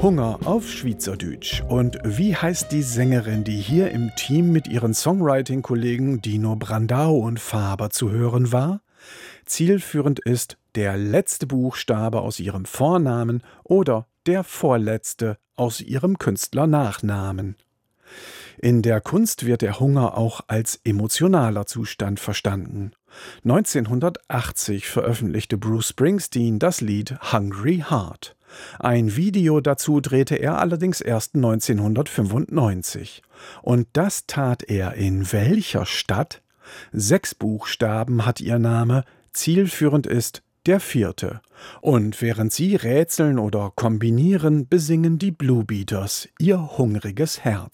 Hunger auf Schwyzerdütsch. Und wie heißt die Sängerin, die hier im Team mit ihren Songwriting-Kollegen Dino Brandau und Faber zu hören war? Zielführend ist der letzte Buchstabe aus ihrem Vornamen oder der vorletzte aus ihrem Künstlernachnamen. In der Kunst wird der Hunger auch als emotionaler Zustand verstanden. 1980 veröffentlichte Bruce Springsteen das Lied Hungry Heart. Ein Video dazu drehte er allerdings erst 1995. Und das tat er in welcher Stadt? 6 Buchstaben hat ihr Name, zielführend ist der 4. Und während sie rätseln oder kombinieren, besingen die Blue Beaters ihr hungriges Herz.